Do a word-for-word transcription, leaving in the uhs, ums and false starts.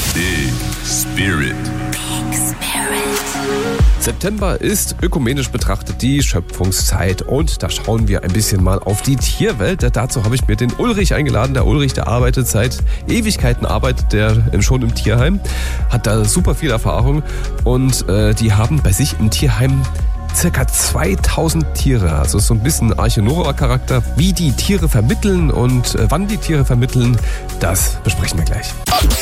Big Spirit. Big Spirit. September ist ökumenisch betrachtet die Schöpfungszeit und da schauen wir ein bisschen mal auf die Tierwelt. Dazu habe ich mir den Ulrich eingeladen. Der Ulrich, der arbeitet seit Ewigkeiten, arbeitet der schon im Tierheim, hat da super viel Erfahrung und äh, die haben bei sich im Tierheim circa zweitausend Tiere, also so ein bisschen Arche Nova-Charakter. Wie die Tiere vermitteln und äh, wann die Tiere vermitteln, das besprechen wir gleich.